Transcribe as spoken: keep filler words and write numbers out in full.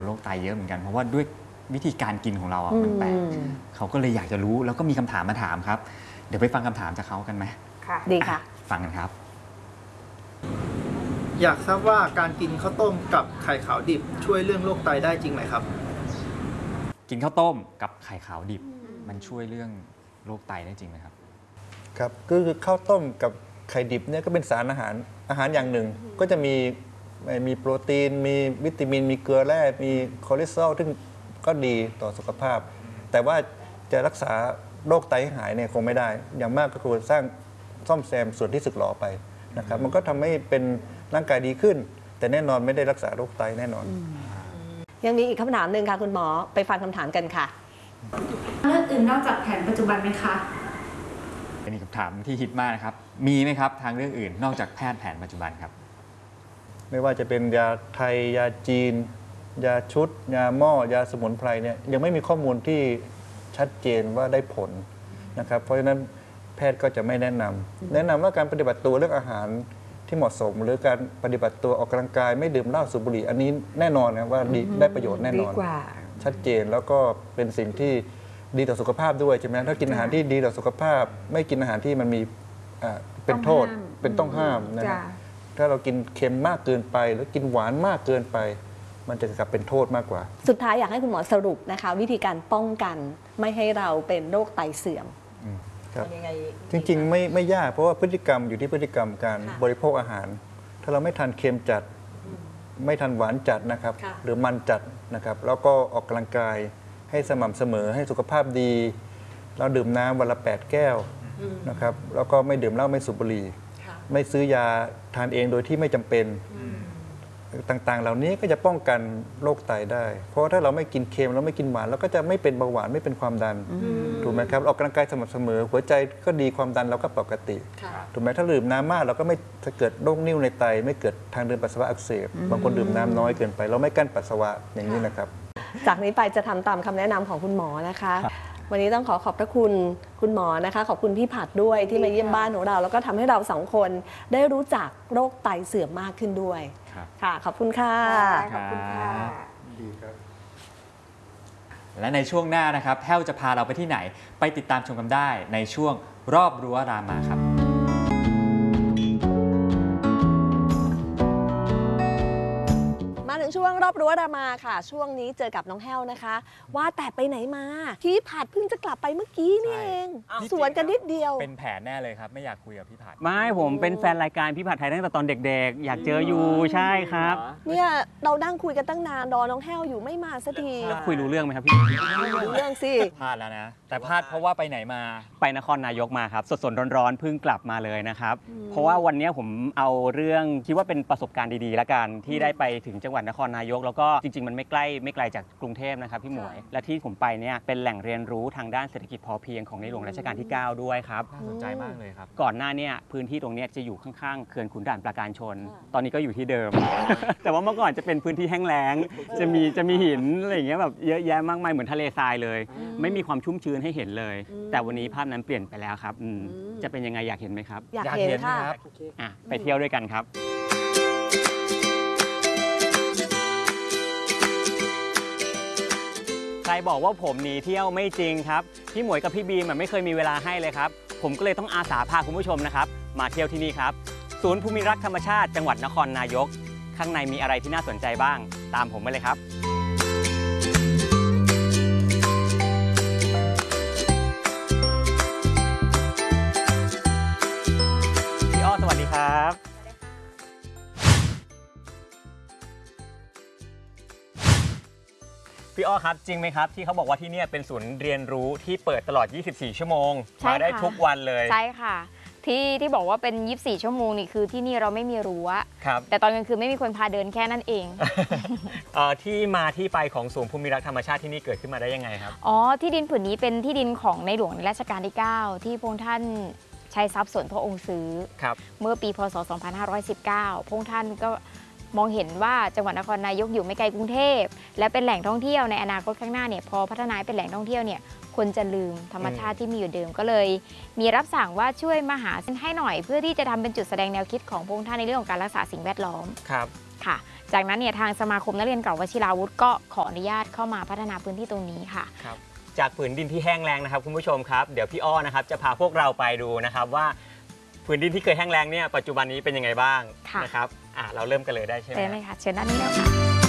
โรคไตเยอะเหมือนกันเพราะว่าด้วยวิธีการกินของเราอ่ะมันแปลกเขาก็เลยอยากจะรู้แล้วก็มีคำถามมาถามครับเดี๋ยวไปฟังคำถามจากเขากันไหมค่ะดีค่ะฟังกันครับอยากทราบว่าการกินข้าวต้มกับไข่ขาวดิบช่วยเรื่องโรคไตได้จริงไหมครับกินข้าวต้มกับไข่ขาวดิบมันช่วยเรื่องโรคไตได้จริงไหมครับครับก็คือข้าวต้มกับไข่ดิบเนี่ยก็เป็นสารอาหารอาหารอย่างหนึ่งก็จะมีมีโปรตีนมีวิตามินมีเกลือแร่มีคอเลสเตอรอลซึ่งก็ดีต่อสุขภาพแต่ว่าจะรักษาโรคไตให้หายเนี่ยคงไม่ได้อย่างมากก็คือสร้างซ่อมแซมส่วนที่สึกหรอไปนะครับมันก็ทำให้เป็นร่างกายดีขึ้นแต่แน่นอนไม่ได้รักษาโรคไตแน่นอนยังมีอีกคำถามหนึ่งค่ะคุณหมอไปฟังคำถามกันค่ะเลือกอื่นนอกจากแผนปัจจุบันไหมคะเป็นคำถามที่ฮิตมากนะครับมีไหมครับทางเรื่องอื่นนอกจากแพทย์แผนปัจจุบันครับไม่ว่าจะเป็นยาไทยยาจีนยาชุดยาหม้อยาสมุนไพรเนี่ยยังไม่มีข้อมูลที่ชัดเจนว่าได้ผลนะครับเพราะฉะนั้นแพทย์ก็จะไม่แนะนำแนะนำว่าการปฏิบัติตัวเรื่องอาหารที่เหมาะสมหรือการปฏิบัติตัวออกกำลังกายไม่ดื่มเหล้าสูบบุหรี่อันนี้แน่นอนนะว่าได้ประโยชน์แน่นอนชัดเจนแล้วก็เป็นสิ่งที่ดีต่อสุขภาพด้วยใช่ไหมถ้ากินอาหารที่ดีต่อสุขภาพไม่กินอาหารที่มันมีเป็นโทษเป็นต้องห้ามนะถ้าเรากินเค็มมากเกินไปหรือกินหวานมากเกินไปมันจะกลับเป็นโทษมากกว่าสุดท้ายอยากให้คุณหมอสรุปนะคะวิธีการป้องกันไม่ให้เราเป็นโรคไตเสื่อมครับจริงๆไม่ไม่ยากเพราะว่าพฤติกรรมอยู่ที่พฤติกรรมการบริโภคอาหารถ้าเราไม่ทานเค็มจัดไม่ทานหวานจัดนะครับหรือมันจัดนะครับแล้วก็ออกกำลังกายให้สม่ำเสมอให้สุขภาพดีเราดื่มน้ำวันละแปดแก้วนะครับแล้วก็ไม่ดื่มเหล้าไม่สูบบุหรี่ไม่ซื้อยาทานเองโดยที่ไม่จำเป็นต่างๆเหล่านี้ก็จะป้องกันโรคไตได้เพราะถ้าเราไม่กินเค็มแล้วไม่กินหวานเราก็จะไม่เป็นเบาหวานไม่เป็นความดันถูกไหมครับออกกำลังกายสม่ำเสมอหัวใจก็ดีความดันเราก็ปกติถูกไหมถ้าดื่มน้ำมากเราก็ไม่จะเกิดโรคนิ่วในไตไม่เกิดทางเดินปัสสาวะอักเสบบางคนดื่มน้ำน้อยเกินไปเราไม่กั้นปัสสาวะอย่างนี้นะครับจากนี้ไปจะทำตามคำแนะนำของคุณหมอนะคะวันนี้ต้องขอขอบพระคุณคุณหมอนะคะขอบคุณพี่ผัดด้วยที่มาเยี่ยมบ้านของเราแล้วก็ทำให้เราสองคนได้รู้จักโรคไตเสื่อมมากขึ้นด้วยค่ะขอบคุณค่ะขอบคุณค่ะดีครับและในช่วงหน้านะครับแห้วจะพาเราไปที่ไหนไปติดตามชมกันได้ในช่วงรอบรั้วรามาครับมาถึงช่วงรอบรั้วรามาค่ะช่วงนี้เจอกับน้องแห้วนะคะว่าแต่ไปไหนมาพี่ผัดเพิ่งจะกลับไปเมื่อกี้นี่เองสวนกันนิดเดียวเป็นแผนแน่เลยครับไม่อยากคุยกับพี่ผัดไม่ผมเป็นแฟนรายการพี่ผัดไทยตั้งแต่ตอนเด็กๆอยากเจออยู่ใช่ครับเนี่ยเรานั่งคุยกันตั้งนานรอน้องแห้วอยู่ไม่มาสักทีแล้วคุยรู้เรื่องไหมครับพี่รู้เรื่องสิพลาดแล้วนะแต่พลาดเพราะว่าไปไหนมาไปนครนายกมาครับสดๆร้อนๆเพิ่งกลับมาเลยนะครับเพราะว่าวันนี้ผมเอาเรื่องคิดว่าเป็นประสบการณ์ดีๆแล้วกันที่ได้ไปถึงจังหวัดนครนายกแล้วก็จริงๆมันไม่ใกล้ไม่ไกลจากกรุงเทพนะครับพี่หมวยและที่ผมไปเนี่ยเป็นแหล่งเรียนรู้ทางด้านเศรษฐกิจพอเพียงของในหลวงรัชกาลที่เก้าด้วยครับน่าสนใจมากเลยครับก่อนหน้านี้พื้นที่ตรงนี้จะอยู่ข้างๆเขื่อนขุนด่านปราการชนตอนนี้ก็อยู่ที่เดิมแต่ว่าเมื่อก่อนจะเป็นพื้นที่แห้งแล้งจะมีจะมีหินอะไรอย่างเงี้ยแบบเยอะแยะมากมายเหมือนทะเลทรายเลยไม่มีความชุ่มชื้นให้เห็นเลยแต่วันนี้ภาพนั้นเปลี่ยนไปแล้วครับจะเป็นยังไงอยากเห็นไหมครับอยากเห็นค่ะอ่ะไปเที่ยวด้วยกันครับใครบอกว่าผมหนีเที่ยวไม่จริงครับพี่หมวยกับพี่บีมไม่เคยมีเวลาให้เลยครับผมก็เลยต้องอาสาพาคุณผู้ชมนะครับมาเที่ยวที่นี่ครับศูนย์ภูมิรักษ์ธรรมชาติจังหวัดนครนายกข้างในมีอะไรที่น่าสนใจบ้างตามผมไปเลยครับพี่อ้อสวัสดีครับพี่อ้อครับจริงไหมครับที่เขาบอกว่าที่นี่เป็นศูนย์เรียนรู้ที่เปิดตลอดยี่สิบสี่ชั่วโมงมาได้ทุกวันเลยใช่ค่ะที่ที่บอกว่าเป็นยี่สิบสี่ชั่วโมงนี่คือที่นี่เราไม่มีรั้วแต่ตอนกลางคืนไม่มีคนพาเดินแค่นั้นเองที่มาที่ไปของศูนย์ภูมิรักษ์ธรรมชาติที่นี่เกิดขึ้นมาได้ยังไงครับอ๋อที่ดินผืนนี้เป็นที่ดินของในหลวงรัชกาลที่เก้าที่พระองค์ท่านใช้ทรัพย์ส่วนพระองค์ซื้อเมื่อปีพศสองพันห้าร้อยสิบเก้าพระองค์ท่านก็มองเห็นว่าจังหวัดนครนายกอยู่ไม่ไกลกรุงเทพและเป็นแหล่งท่องเที่ยวในอนาคตข้างหน้าเนี่ยพอพัฒนาเป็นแหล่งท่องเที่ยวเนี่ยคนจะลืมธรรมชาติที่มีอยู่เดิมก็เลยมีรับสั่งว่าช่วยมาหาให้หน่อยเพื่อที่จะทำเป็นจุดแสดงแนวคิดของพระองค์ท่านในเรื่องของการรักษาสิ่งแวดล้อมครับค่ะจากนั้นเนี่ยทางสมาคมนักเรียนเก่าวชิราวุธก็ขออนุญาตเข้ามาพัฒนาพื้นที่ตรงนี้ค่ะครับจากผืนดินที่แห้งแล้งนะครับคุณผู้ชมครับเดี๋ยวพี่อ้อนะครับจะพาพวกเราไปดูนะครับว่าผืนดินที่เคยแห้งแล้งเนี่ยปัจจุบันนี้เป็นยังไงบ้างนะครับอ่าเราเริ่มกันเลยได้ใช่ไหมได้เลยค่ะเชิญด้านนี้เลยค่ะ